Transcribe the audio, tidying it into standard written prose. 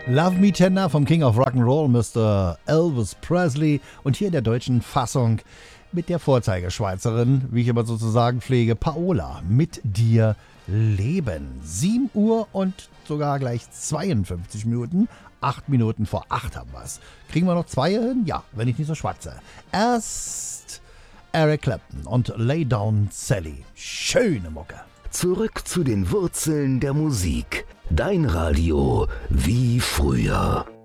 Love Me Tender vom King of Rock'n'Roll, Mr. Elvis Presley. Und hier in der deutschen Fassung mit der Vorzeigeschweizerin, wie ich immer sozusagen pflege, Paola, mit dir leben. 7 Uhr und sogar gleich 52 Minuten. 8 Minuten vor 8 haben wir's. Kriegen wir noch 2 hin? Ja, wenn ich nicht so schwatze. Erst Eric Clapton und Lay Down Sally. Schöne Mucke. Zurück zu den Wurzeln der Musik. Dein Radio wie früher.